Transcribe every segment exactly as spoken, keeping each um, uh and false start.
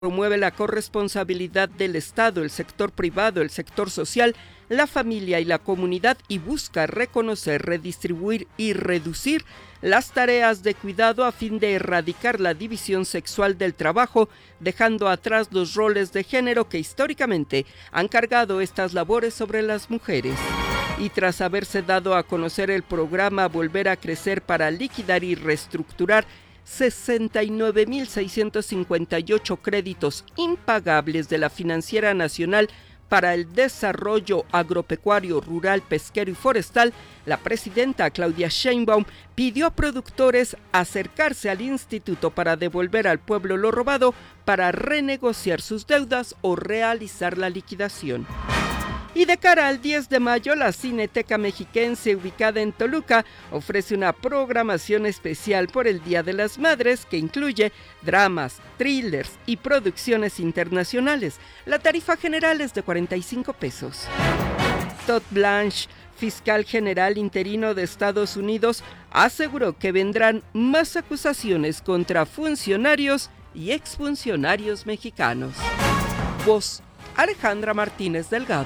Promueve la corresponsabilidad del Estado, el sector privado, el sector social, la familia y la comunidad y busca reconocer, redistribuir y reducir las tareas de cuidado a fin de erradicar la división sexual del trabajo, dejando atrás los roles de género que históricamente han cargado estas labores sobre las mujeres. Y tras haberse dado a conocer el programa Volver a Crecer para liquidar y reestructurar sesenta y nueve mil seiscientos cincuenta y ocho créditos impagables de la Financiera Nacional para el Desarrollo Agropecuario, Rural, Pesquero y Forestal, la presidenta Claudia Sheinbaum pidió a productores acercarse al instituto para devolver al pueblo lo robado, para renegociar sus deudas o realizar la liquidación. Y de cara al diez de mayo, la Cineteca Mexiquense, ubicada en Toluca, ofrece una programación especial por el Día de las Madres que incluye dramas, thrillers y producciones internacionales. La tarifa general es de cuarenta y cinco pesos. Todd Blanche, fiscal general interino de Estados Unidos, aseguró que vendrán más acusaciones contra funcionarios y exfuncionarios mexicanos. Voz: Alejandra Martínez Delgado.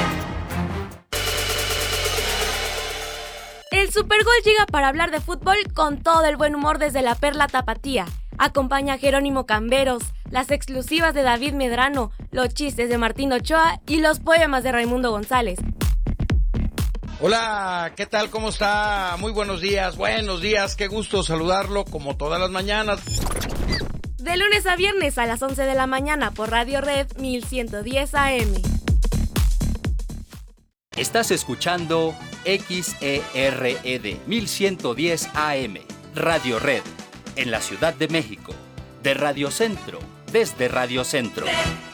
El Supergol llega para hablar de fútbol con todo el buen humor desde la Perla Tapatía. Acompaña a Jerónimo Camberos, las exclusivas de David Medrano, los chistes de Martín Ochoa y los poemas de Raimundo González. Hola, ¿qué tal? ¿Cómo está? Muy buenos días, buenos días, qué gusto saludarlo como todas las mañanas. De lunes a viernes a las once de la mañana por Radio Red mil ciento diez A M. Estás escuchando X E R E D mil ciento diez A M, Radio Red, en la Ciudad de México, de Radio Centro, desde Radio Centro.